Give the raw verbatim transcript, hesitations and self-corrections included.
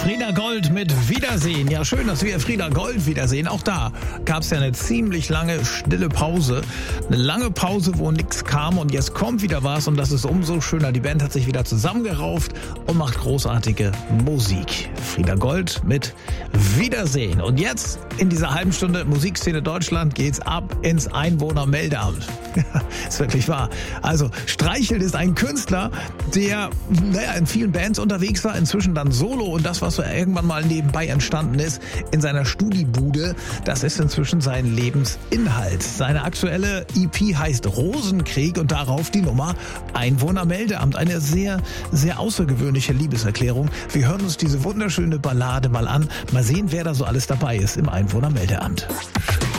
Frieda Gold mit Wiedersehen. Ja, schön, dass wir Frieda Gold wiedersehen. Auch da gab es ja eine ziemlich lange stille Pause. Eine lange Pause, wo nichts kam und jetzt kommt wieder was und das ist umso schöner. Die Band hat sich wieder zusammengerauft und macht großartige Musik. Frieda Gold mit Wiedersehen. Und jetzt in dieser halben Stunde Musikszene Deutschland geht's ab ins Einwohnermeldeamt. Ist wirklich wahr. Also Streichelt ist ein Künstler, der naja, in vielen Bands unterwegs war, inzwischen dann solo und das, was so irgendwann mal nebenbei entstanden ist, in seiner Studiebude, das ist inzwischen sein Lebensinhalt. Seine aktuelle E P heißt Rosenkrieg und darauf die Nummer Einwohnermeldeamt. Eine sehr, sehr außergewöhnliche Liebeserklärung. Wir hören uns diese wunderschöne Ballade mal an. Mal sehen, wer da so alles dabei ist im Einwohnermeldeamt.